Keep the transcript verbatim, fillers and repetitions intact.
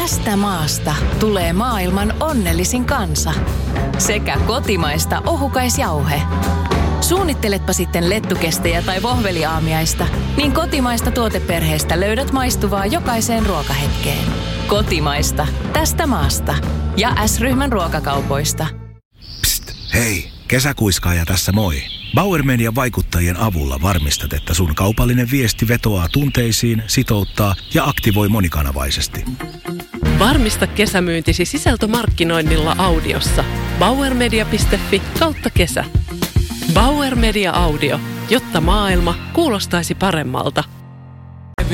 Tästä maasta tulee maailman onnellisin kansa. Sekä kotimaista ohukaisjauhe. Suunnitteletpa sitten lettukestejä tai vohveliaamiaista, niin kotimaista tuoteperheestä löydät maistuvaa jokaiseen ruokahetkeen. Kotimaista. Tästä maasta. Ja S-ryhmän ruokakaupoista. Psst, hei, kesäkuiskaaja tässä moi. Bauer Median vaikuttajien avulla varmistat, että sun kaupallinen viesti vetoaa tunteisiin, sitouttaa ja aktivoi monikanavaisesti. Varmista kesämyyntisi sisältömarkkinoinnilla audiossa. bauermedia piste fi kautta kesä. Bauer Media Audio, jotta maailma kuulostaisi paremmalta.